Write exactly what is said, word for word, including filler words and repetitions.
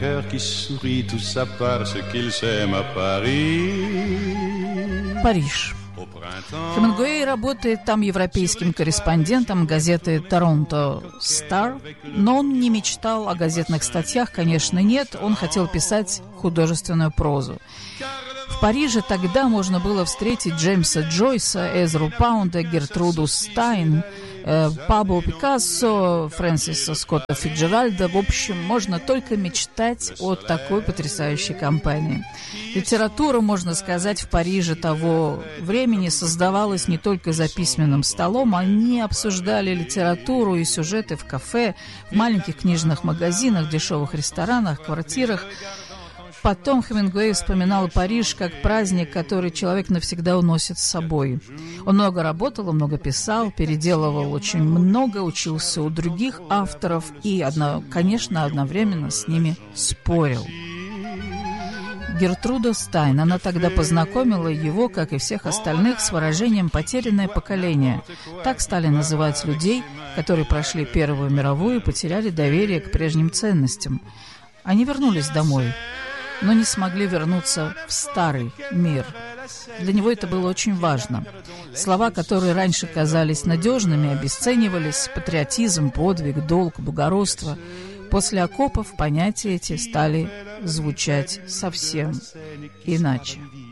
Париж. Хемингуэй работает там европейским корреспондентом газеты «Торонто Стар», но он не мечтал о газетных статьях, конечно, нет, он хотел писать художественную прозу. В Париже тогда можно было встретить Джеймса Джойса, Эзру Паунда, Гертруду Стайн, э, Пабло Пикассо, Фрэнсиса Скотта Фитджеральда. В общем, можно только мечтать о такой потрясающей компании. Литература, можно сказать, в Париже того времени создавалась не только за письменным столом. Они обсуждали литературу и сюжеты в кафе, в маленьких книжных магазинах, дешевых ресторанах, квартирах. Потом Хемингуэй вспоминал Париж как праздник, который человек навсегда уносит с собой. Он много работал, много писал, переделывал очень много, учился у других авторов и, одно, конечно, одновременно с ними спорил. Гертруда Стайн, она тогда познакомила его, как и всех остальных, с выражением «потерянное поколение». Так стали называть людей, которые прошли Первую мировую и потеряли доверие к прежним ценностям. Они вернулись домой, но не смогли вернуться в старый мир. Для него это было очень важно. Слова, которые раньше казались надежными, обесценивались: патриотизм, подвиг, долг, благородство. После окопов понятия эти стали звучать совсем иначе.